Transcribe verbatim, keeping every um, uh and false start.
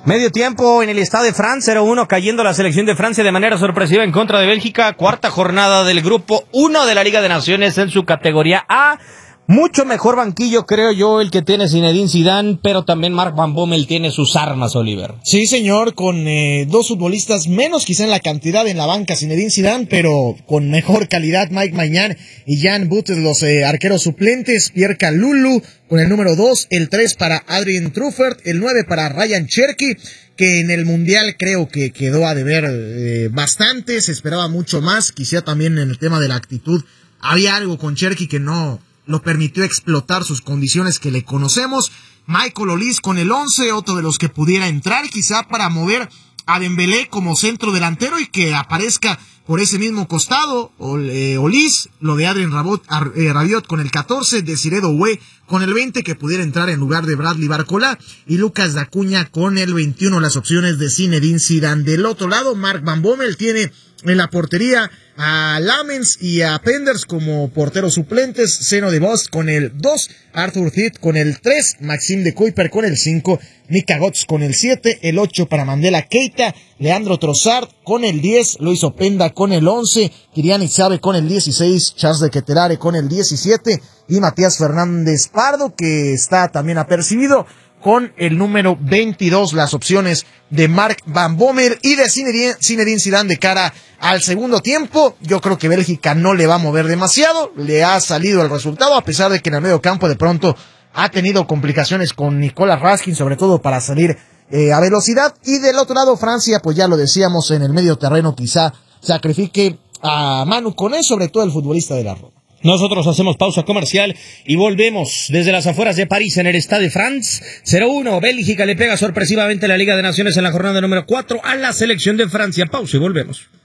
Medio tiempo en el Stade de France, cero uno, cayendo la selección de Francia de manera sorpresiva en contra de Bélgica. Cuarta jornada del grupo uno de la Liga de Naciones en su categoría A. Mucho mejor banquillo, creo yo, el que tiene Zinedine Zidane, pero también Mark Van Bommel tiene sus armas, Oliver. Sí, señor, con eh, dos futbolistas menos quizá en la cantidad en la banca, Zinedine Zidane, pero con mejor calidad, Mike Maignan y Jan Butt, los eh, arqueros suplentes, Pierre Kalulu con el número dos, el tres para Adrien Truffert, el nueve para Ryan Cherki, que en el Mundial creo que quedó a deber eh, bastante, se esperaba mucho más, quizá también en el tema de la actitud, había algo con Cherki que no lo permitió explotar sus condiciones que le conocemos. Michael Olise con el once, otro de los que pudiera entrar quizá para mover a Dembélé como centro delantero y que aparezca por ese mismo costado, eh, Olise, lo de Adrien Rabiot, eh, Rabiot con el catorce, Desiré Doué con el veinte, que pudiera entrar en lugar de Bradley Barcola, y Lucas Dacuña con el veintiuno, las opciones de Zinedine Zidane. Del otro lado, Mark Van Bommel tiene en la portería a Lamens y a Penders como porteros suplentes, Zeno de Bost con el dos, Arthur Thiet con el tres, Maxime de Kuyper con el cinco, Mika Götze con el siete, el ocho para Mandela Keita, Leandro Trossard con el diez, Luis Openda con el once, Kylian Izabe con el dieciséis, Charles de Ketelaere con el diecisiete y Matías Fernández Pardo, que está también apercibido, con el número veintidós, las opciones de Mark Van Bommel y de Zinedine, Zinedine Zidane de cara al segundo tiempo. Yo creo que Bélgica no le va a mover demasiado, le ha salido el resultado, a pesar de que en el medio campo de pronto ha tenido complicaciones con Nicolas Raskin, sobre todo para salir eh, a velocidad. Y del otro lado, Francia, pues ya lo decíamos, en el medio terreno quizá sacrifique a Manu Koné, sobre todo el futbolista de la Roma. Nosotros hacemos pausa comercial y volvemos desde las afueras de París en el Stade de France. cero uno, Bélgica le pega sorpresivamente a la Liga de Naciones en la jornada número cuatro a la selección de Francia. Pausa y volvemos.